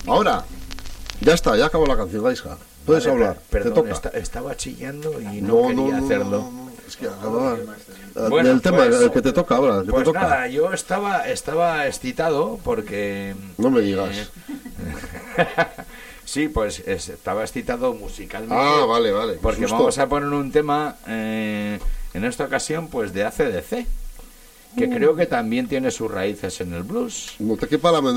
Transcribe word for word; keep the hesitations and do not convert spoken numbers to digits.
Ahora, ya está, ya acabó la canción, Gaisca. Puedes Vale, hablar, per- te perdón, toca. esta- estaba chillando y no, quería hacerlo. no, no, es que acaba. Bueno, el tema, pues- el que te toca ahora, el que Pues te toca. nada, yo estaba, estaba excitado porque... No me digas. eh, sí, pues es- estaba excitado musicalmente. Ah, vale, vale. Porque Susto. vamos a poner un tema, eh, en esta ocasión, pues de A C D C, que creo que también tiene sus raíces en el blues. No te quepa la menor